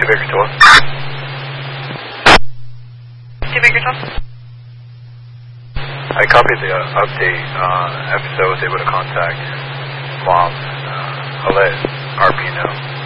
Baker 12. 2 Baker 12. I copied the update. FSO was able to contact Mom. I'll let RP know.